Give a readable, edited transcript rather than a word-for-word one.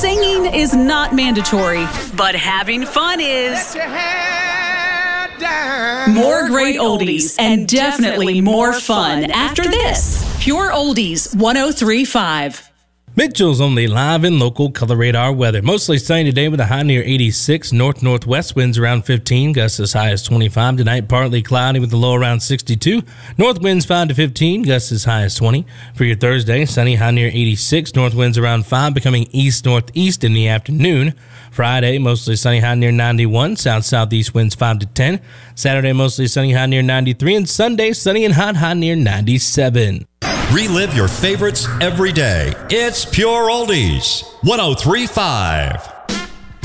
Singing is not mandatory, but having fun is. More great oldies and definitely more fun after this. Pure Oldies 103.5. Mitchell's only live and local color radar weather. Mostly sunny today with a high near 86. North-northwest winds around 15. Gusts as high as 25. Tonight, partly cloudy with a low around 62. North winds 5 to 15. Gusts as high as 20. For your Thursday, sunny, high near 86. North winds around 5, becoming east-northeast in the afternoon. Friday, mostly sunny, high near 91. South-southeast winds 5 to 10. Saturday, mostly sunny, high near 93. And Sunday, sunny and hot, high near 97. Relive your favorites every day. It's Pure Oldies 103.5.